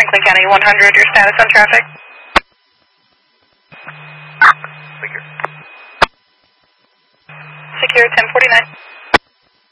Franklin County 100, your status on traffic? Secure. Secure 1049.